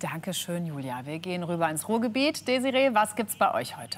Danke schön, Julia. Wir gehen rüber ins Ruhrgebiet. Desiree, was gibt's bei euch heute?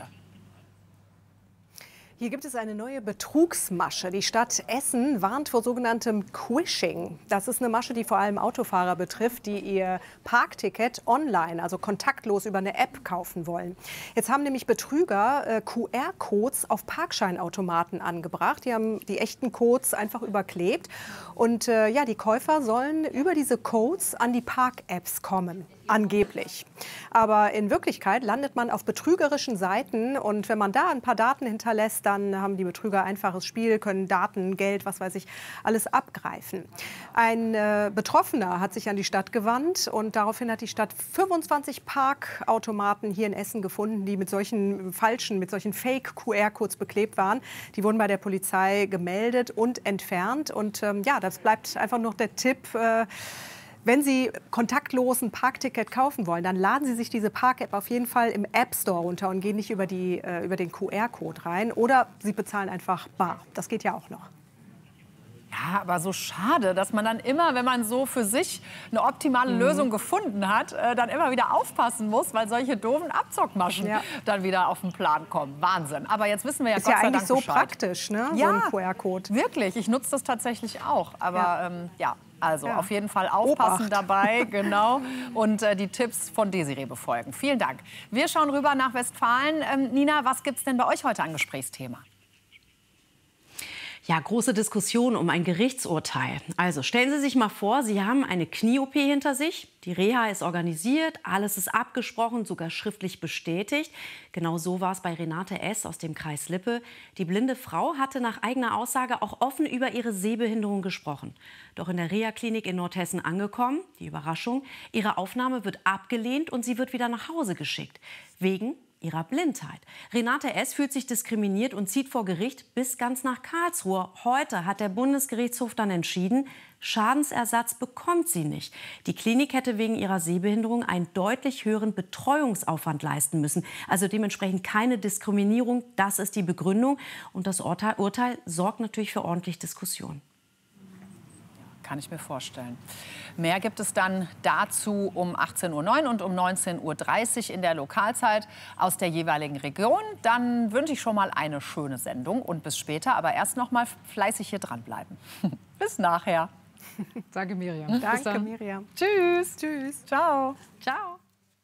Hier gibt es eine neue Betrugsmasche. Die Stadt Essen warnt vor sogenanntem Quishing. Das ist eine Masche, die vor allem Autofahrer betrifft, die ihr Parkticket online, also kontaktlos über eine App kaufen wollen. Jetzt haben nämlich Betrüger QR-Codes auf Parkscheinautomaten angebracht. Die haben die echten Codes einfach überklebt. Und ja, die Käufer sollen über diese Codes an die Park-Apps kommen. Angeblich. Aber in Wirklichkeit landet man auf betrügerischen Seiten und wenn man da ein paar Daten hinterlässt, dann haben die Betrüger einfaches Spiel, können Daten, Geld, was weiß ich, alles abgreifen. Ein Betroffener hat sich an die Stadt gewandt und daraufhin hat die Stadt 25 Parkautomaten hier in Essen gefunden, die mit solchen Fake-QR-Codes beklebt waren. Die wurden bei der Polizei gemeldet und entfernt und ja, das bleibt einfach noch der Tipp, wenn Sie kontaktlos ein Parkticket kaufen wollen, dann laden Sie sich diese Park-App auf jeden Fall im App Store runter und gehen nicht über den QR-Code rein. Oder Sie bezahlen einfach bar. Das geht ja auch noch. Ja, aber so schade, dass man dann immer, wenn man so für sich eine optimale Lösung gefunden hat, dann immer wieder aufpassen muss, weil solche doofen Abzockmaschen dann wieder auf den Plan kommen. Wahnsinn. Aber jetzt wissen wir ja, ist Gott ja sei eigentlich Dank so Bescheid. Praktisch, ne? Ja, so ein QR-Code. Wirklich. Ich nutze das tatsächlich auch. Aber ja. Also Ja. auf jeden Fall aufpassen Obacht. dabei, genau, und die Tipps von Desiree befolgen. Vielen Dank. Wir schauen rüber nach Westfalen. Nina, was gibt's denn bei euch heute an Gesprächsthema? Ja, große Diskussion um ein Gerichtsurteil. Also stellen Sie sich mal vor, Sie haben eine Knie-OP hinter sich. Die Reha ist organisiert, alles ist abgesprochen, sogar schriftlich bestätigt. Genau so war es bei Renate S. aus dem Kreis Lippe. Die blinde Frau hatte nach eigener Aussage auch offen über ihre Sehbehinderung gesprochen. Doch in der Reha-Klinik in Nordhessen angekommen, die Überraschung, ihre Aufnahme wird abgelehnt und sie wird wieder nach Hause geschickt. Wegen ihrer Blindheit. Renate S. fühlt sich diskriminiert und zieht vor Gericht bis ganz nach Karlsruhe. Heute hat der Bundesgerichtshof dann entschieden, Schadensersatz bekommt sie nicht. Die Klinik hätte wegen ihrer Sehbehinderung einen deutlich höheren Betreuungsaufwand leisten müssen. Also dementsprechend keine Diskriminierung. Das ist die Begründung. Und das Urteil sorgt natürlich für ordentlich Diskussion. Kann ich mir vorstellen. Mehr gibt es dann dazu um 18:09 Uhr und um 19:30 Uhr in der Lokalzeit aus der jeweiligen Region. Dann wünsche ich schon mal eine schöne Sendung und bis später. Aber erst noch mal fleißig hier dranbleiben. Bis nachher. Danke, Miriam. Danke, Miriam. Tschüss. Tschüss. Ciao. Ciao.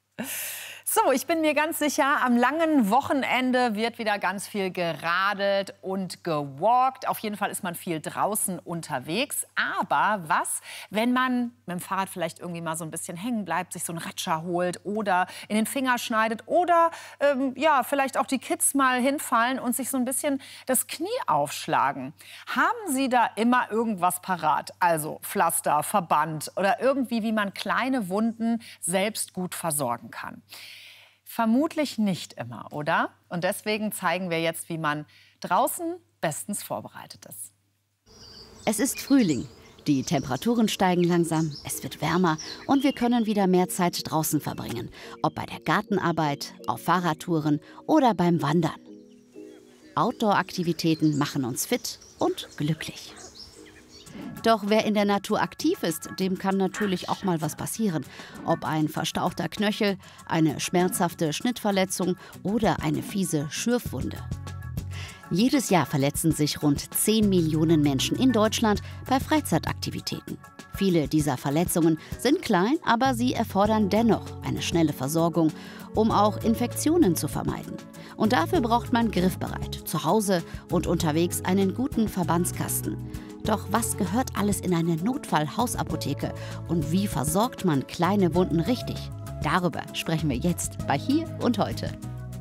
So, ich bin mir ganz sicher, am langen Wochenende wird wieder ganz viel geradelt und gewalkt. Auf jeden Fall ist man viel draußen unterwegs. Aber was, wenn man mit dem Fahrrad vielleicht irgendwie mal so ein bisschen hängen bleibt, sich so einen Ratscher holt oder in den Finger schneidet oder ja, vielleicht auch die Kids mal hinfallen und sich so ein bisschen das Knie aufschlagen? Haben Sie da immer irgendwas parat? Also Pflaster, Verband oder irgendwie, wie man kleine Wunden selbst gut versorgen kann? Vermutlich nicht immer, oder? Und deswegen zeigen wir jetzt, wie man draußen bestens vorbereitet ist. Es ist Frühling. Die Temperaturen steigen langsam, es wird wärmer und wir können wieder mehr Zeit draußen verbringen. Ob bei der Gartenarbeit, auf Fahrradtouren oder beim Wandern. Outdoor-Aktivitäten machen uns fit und glücklich. Doch wer in der Natur aktiv ist, dem kann natürlich auch mal was passieren. Ob ein verstauchter Knöchel, eine schmerzhafte Schnittverletzung oder eine fiese Schürfwunde. Jedes Jahr verletzen sich rund 10 Millionen Menschen in Deutschland bei Freizeitaktivitäten. Viele dieser Verletzungen sind klein, aber sie erfordern dennoch eine schnelle Versorgung, um auch Infektionen zu vermeiden. Und dafür braucht man griffbereit, zu Hause und unterwegs einen guten Verbandskasten. Doch was gehört alles in eine Notfallhausapotheke und wie versorgt man kleine Wunden richtig? Darüber sprechen wir jetzt bei Hier und Heute.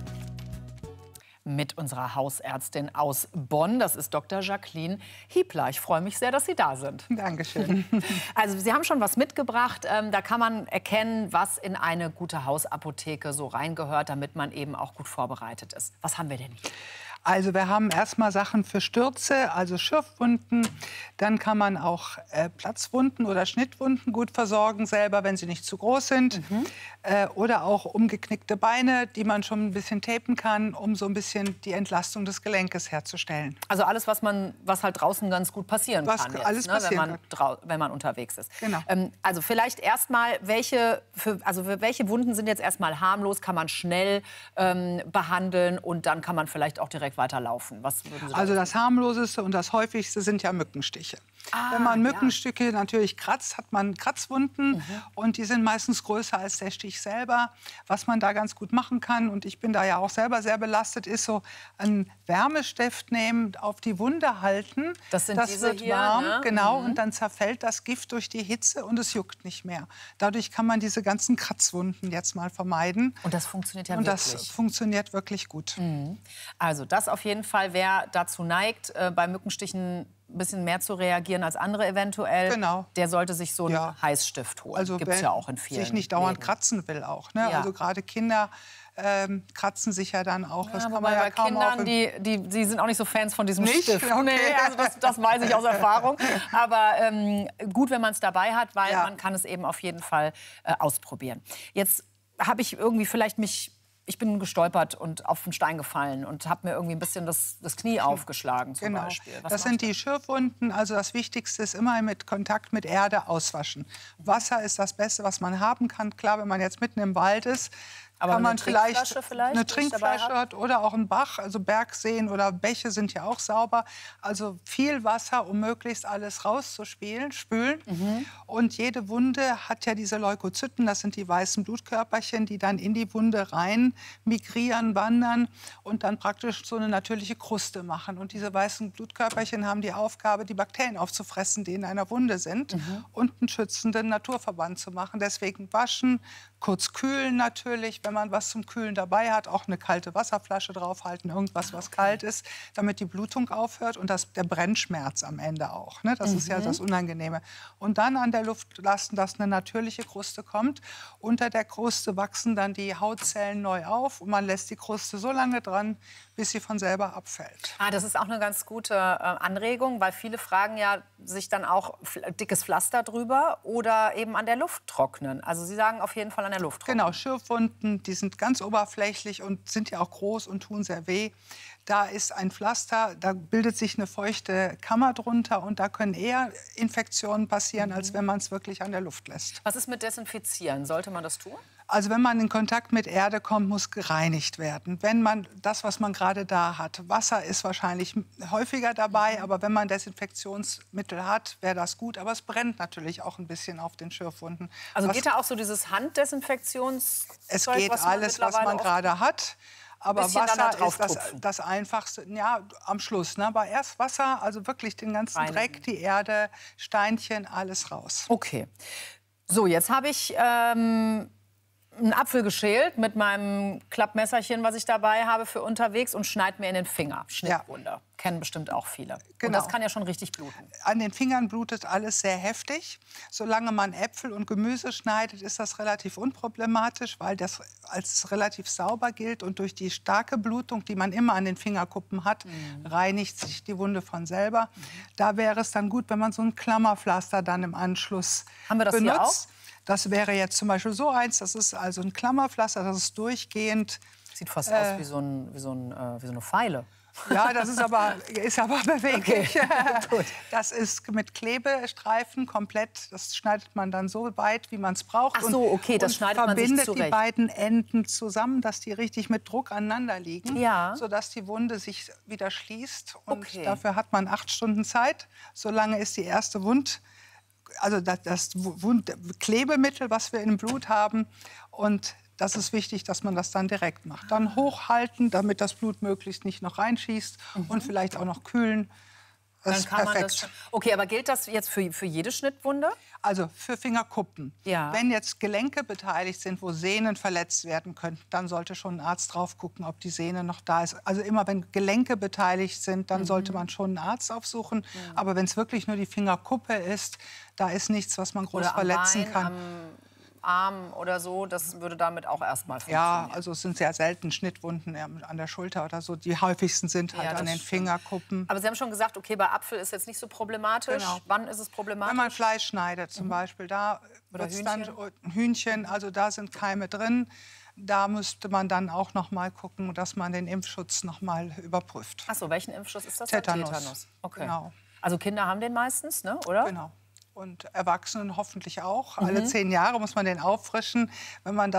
Mit unserer Hausärztin aus Bonn, das ist Dr. Jacqueline Hiebler. Ich freue mich sehr, dass Sie da sind. Dankeschön. Also Sie haben schon was mitgebracht. Da kann man erkennen, was in eine gute Hausapotheke so reingehört, damit man eben auch gut vorbereitet ist. Was haben wir denn hier? Also wir haben erstmal Sachen für Stürze, also Schürfwunden. Dann kann man auch Platzwunden oder Schnittwunden gut versorgen selber, wenn sie nicht zu groß sind. Oder auch umgeknickte Beine, die man schon ein bisschen tapen kann, um so ein bisschen die Entlastung des Gelenkes herzustellen. Also alles, was halt draußen ganz gut passieren kann jetzt, alles passieren wenn man unterwegs ist. Genau. Also vielleicht erstmal, für welche Wunden sind jetzt erstmal harmlos, kann man schnell behandeln und dann kann man vielleicht auch direkt weiterlaufen. Was würden Sie Also das harmloseste und das häufigste sind ja Mückenstiche. Wenn man Mückenstücke natürlich kratzt, hat man Kratzwunden und die sind meistens größer als der Stich selber. Was man da ganz gut machen kann, und ich bin da ja auch selber sehr belastet, ist so einen Wärmestift nehmen, auf die Wunde halten. Das wird hier, warm, ne? genau, und dann zerfällt das Gift durch die Hitze und es juckt nicht mehr. Dadurch kann man diese ganzen Kratzwunden jetzt mal vermeiden. Und das funktioniert ja und wirklich. Das funktioniert wirklich gut. Also das auf jeden Fall, wer dazu neigt, bei Mückenstichen ein bisschen mehr zu reagieren als andere eventuell, der sollte sich so einen Heißstift holen. Also gibt's ja auch in vielen sich nicht dauernd Läden. kratzen will auch. Ne? Also gerade Kinder kratzen sich ja dann auch. Das kann man bei ja kaum Kindern, die sind auch nicht so Fans von diesem Nicht? Stift. Okay. Nee, also das weiß ich aus Erfahrung. Aber gut, wenn man es dabei hat, weil man kann es eben auf jeden Fall ausprobieren. Jetzt habe ich irgendwie ich bin gestolpert und auf den Stein gefallen und habe mir irgendwie ein bisschen das Knie aufgeschlagen zum Beispiel. Das sind die Schürfwunden. Also das Wichtigste ist immer mit Kontakt mit Erde auswaschen. Wasser ist das Beste, was man haben kann. Klar, wenn man jetzt mitten im Wald ist, aber kann man eine Trinkflasche eine Trinkflasche hat oder auch ein Bach, also Bergseen oder Bäche sind ja auch sauber. Also viel Wasser, um möglichst alles rauszuspülen. Und jede Wunde hat ja diese Leukozyten, das sind die weißen Blutkörperchen, die dann in die Wunde rein migrieren, wandern und dann praktisch so eine natürliche Kruste machen. Und diese weißen Blutkörperchen haben die Aufgabe, die Bakterien aufzufressen, die in einer Wunde sind und einen schützenden Naturverband zu machen. Deswegen waschen, kurz kühlen natürlich, wenn man was zum Kühlen dabei hat, auch eine kalte Wasserflasche draufhalten, irgendwas, was kalt ist, damit die Blutung aufhört und der Brennschmerz am Ende auch. Ne? Das ist ja das Unangenehme. Und dann an der Luft lassen, dass eine natürliche Kruste kommt. Unter der Kruste wachsen dann die Hautzellen neu auf und man lässt die Kruste so lange dran, bis sie von selber abfällt. Das ist auch eine ganz gute Anregung, weil viele fragen ja sich dann auch dickes Pflaster drüber oder eben an der Luft trocknen. Also Sie sagen auf jeden Fall an der Luft trocknen. Genau, Schürfwunden, die sind ganz oberflächlich und sind ja auch groß und tun sehr weh. Da ist ein Pflaster, da bildet sich eine feuchte Kammer drunter und da können eher Infektionen passieren, als wenn man es wirklich an der Luft lässt. Was ist mit Desinfizieren? Sollte man das tun? Also wenn man in Kontakt mit Erde kommt, muss gereinigt werden. Wenn man das, was man gerade da hat, Wasser ist wahrscheinlich häufiger dabei, aber wenn man Desinfektionsmittel hat, wäre das gut. Aber es brennt natürlich auch ein bisschen auf den Schürfwunden. Also geht da auch so dieses Handdesinfektionszeug? Es geht alles, was man gerade hat. Aber Wasser ist das Einfachste, ja, am Schluss. Ne? Aber erst Wasser, also wirklich den ganzen Dreck, die Erde, Steinchen, alles raus. Okay. So, jetzt habe ich einen Apfel geschält mit meinem Klappmesserchen, was ich dabei habe für unterwegs und schneide mir in den Finger. Schnittwunde. Ja. Kennen bestimmt auch viele. Genau. Und das kann ja schon richtig bluten. An den Fingern blutet alles sehr heftig. Solange man Äpfel und Gemüse schneidet, ist das relativ unproblematisch, weil das als relativ sauber gilt. Und durch die starke Blutung, die man immer an den Fingerkuppen hat, reinigt sich die Wunde von selber. Da wäre es dann gut, wenn man so ein Klammerpflaster dann im Anschluss benutzt. Hier auch? Das wäre jetzt zum Beispiel so eins. Das ist also ein Klammerpflaster, das ist durchgehend. Sieht fast aus wie so eine Feile. Ja, das ist aber beweglich. Okay. Das ist mit Klebestreifen komplett. Das schneidet man dann so weit, wie man es braucht. Ach so, okay, das schneidet man sich zurecht. Verbindet die beiden Enden zusammen, dass die richtig mit Druck aneinander liegen, sodass die Wunde sich wieder schließt. Und dafür hat man 8 Stunden Zeit. Solange ist die erste das Klebemittel, was wir im Blut haben. Und das ist wichtig, dass man das dann direkt macht. Dann hochhalten, damit das Blut möglichst nicht noch reinschießt und vielleicht auch noch kühlen. Das ist perfekt. Okay, aber gilt das jetzt für jede Schnittwunde? Also für Fingerkuppen. Ja. Wenn jetzt Gelenke beteiligt sind, wo Sehnen verletzt werden könnten, dann sollte schon ein Arzt drauf gucken, ob die Sehne noch da ist. Also immer wenn Gelenke beteiligt sind, dann sollte man schon einen Arzt aufsuchen. Aber wenn es wirklich nur die Fingerkuppe ist, da ist nichts, was man groß verletzen kann. Arm oder so, das würde damit auch erstmal funktionieren. Ja, also es sind sehr selten Schnittwunden an der Schulter oder so. Die häufigsten sind halt an den Fingerkuppen. Aber Sie haben schon gesagt, okay, bei Apfel ist jetzt nicht so problematisch. Genau. Wann ist es problematisch? Wenn man Fleisch schneidet zum Beispiel, da Oder wird's dann Hühnchen, also da sind Keime drin. Da müsste man dann auch noch mal gucken, dass man den Impfschutz noch mal überprüft. Ach so, welchen Impfschutz ist das? Tetanus. Okay. Genau. Also Kinder haben den meistens, ne? Oder? Genau. Und Erwachsenen hoffentlich auch. Alle 10 Jahre muss man den auffrischen. Wenn man das